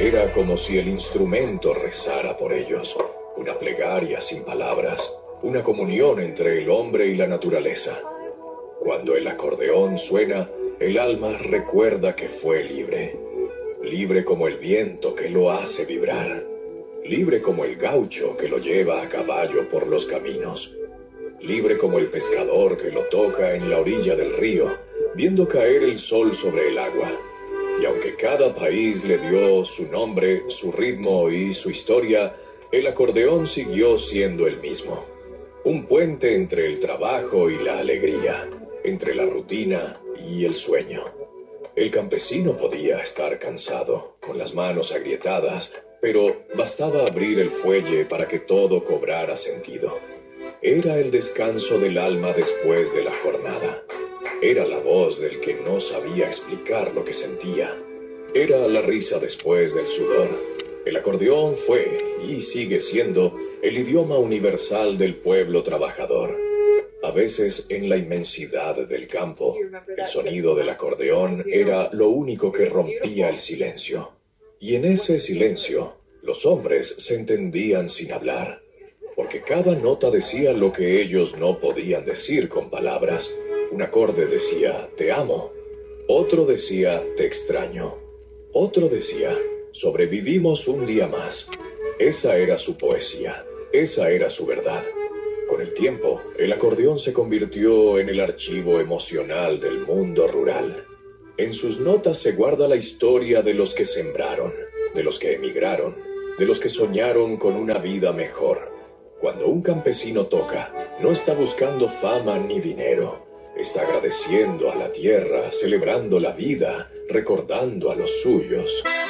Era como si el instrumento rezara por ellos, una plegaria sin palabras, una comunión entre el hombre y la naturaleza. Cuando el acordeón suena, el alma recuerda que fue libre, libre como el viento que lo hace vibrar, libre como el gaucho que lo lleva a caballo por los caminos, libre como el pescador que lo toca en la orilla del río, viendo caer el sol sobre el agua. Y aunque cada país le dio su nombre, su ritmo y su historia, el acordeón siguió siendo el mismo. Un puente entre el trabajo y la alegría, entre la rutina y el sueño. El campesino podía estar cansado, con las manos agrietadas, pero bastaba abrir el fuelle para que todo cobrara sentido. Era el descanso del alma después de la jornada. Era la voz del que no sabía explicar lo que sentía. Era la risa después del sudor. El acordeón fue, y sigue siendo, el idioma universal del pueblo trabajador. A veces, en la inmensidad del campo, el sonido del acordeón era lo único que rompía el silencio. Y en ese silencio, los hombres se entendían sin hablar, porque cada nota decía lo que ellos no podían decir con palabras. Un acorde decía, te amo. Otro decía, te extraño. Otro decía, sobrevivimos un día más. Esa era su poesía, esa era su verdad. Con el tiempo, el acordeón se convirtió en el archivo emocional del mundo rural. En sus notas se guarda la historia de los que sembraron, de los que emigraron, de los que soñaron con una vida mejor. Cuando un campesino toca, no está buscando fama ni dinero. Está agradeciendo a la tierra, celebrando la vida, recordando a los suyos.